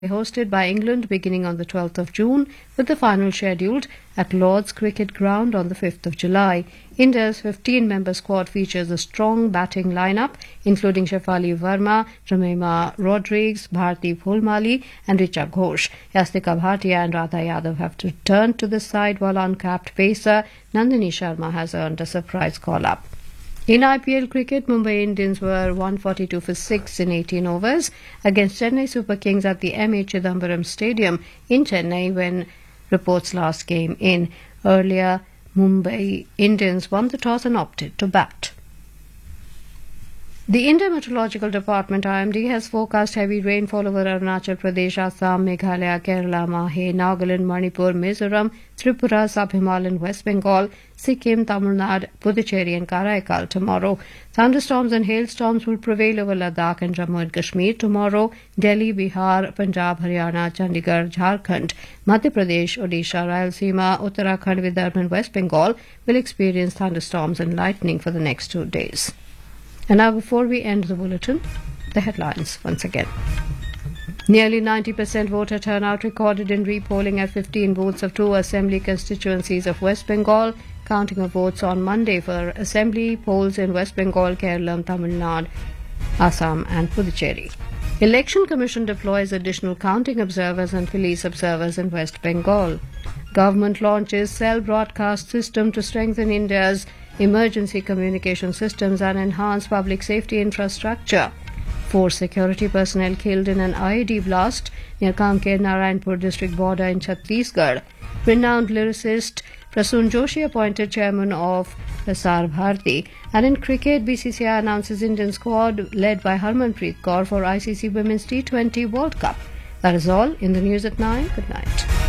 hosted by England beginning on the 12th of June, with the final scheduled at Lord's Cricket Ground on the 5th of July. India's 15-member squad features a strong batting lineup, including Shefali Verma, Jemimah Rodrigues, Bharti Phulmali and Richa Ghosh. Yastika Bhatia and Radha Yadav have returned to the side, while uncapped pacer Nandini Sharma has earned a surprise call-up. In IPL cricket, Mumbai Indians were 142 for 6 in 18 overs against Chennai Super Kings at the M.A. Chidambaram Stadium in Chennai when reports last came in. Earlier, Mumbai Indians won the toss and opted to bat. The Indian Meteorological Department IMD has forecast heavy rainfall over Arunachal Pradesh, Assam, Meghalaya, Kerala, Mahe, Nagaland, Manipur, Mizoram, Tripura, Sub-Himalayan, West Bengal, Sikkim, Tamil Nadu, Puducherry and Karaikal tomorrow. Thunderstorms and hailstorms will prevail over Ladakh and Jammu and Kashmir tomorrow. Delhi, Bihar, Punjab, Haryana, Chandigarh, Jharkhand, Madhya Pradesh, Odisha, Rayalaseema, Uttarakhand, Vidarbha and West Bengal will experience thunderstorms and lightning for the next 2 days. And now, before we end the bulletin, the headlines once again. Nearly 90% voter turnout recorded in repolling at 15 booths of 2 assembly constituencies of West Bengal. Counting of votes on Monday for assembly polls in West Bengal, Kerala, Tamil Nadu, Assam and Puducherry. Election Commission deploys additional counting observers and police observers in West Bengal. Government launches cell broadcast system to strengthen India's emergency communication systems and enhance public safety infrastructure. 4 security personnel killed in an IED blast near Kanker Narayanpur district border in Chhattisgarh. Renowned lyricist Prasoon Joshi appointed chairman of Prasar Bharati. And in cricket, BCCI announces Indian squad led by Harmanpreet Kaur for ICC Women's T20 World Cup. That is all in the news at 9. Good night.